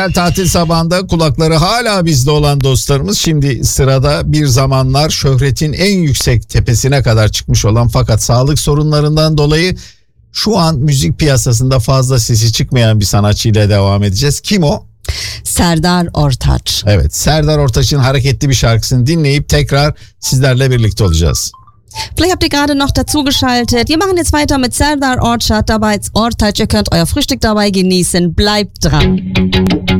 Tatil sabahında kulakları hala bizde olan dostlarımız, şimdi sırada bir zamanlar şöhretin en yüksek tepesine kadar çıkmış olan fakat sağlık sorunlarından dolayı şu an müzik piyasasında fazla sesi çıkmayan bir sanatçıyla devam edeceğiz. Kim o? Serdar Ortaç. Evet, Serdar Ortaç'ın hareketli bir şarkısını dinleyip tekrar sizlerle birlikte olacağız. Vielleicht habt ihr gerade noch dazugeschaltet. Wir machen jetzt weiter mit Serdar Ortaç. Ihr könnt euer Frühstück dabei genießen. Bleibt dran.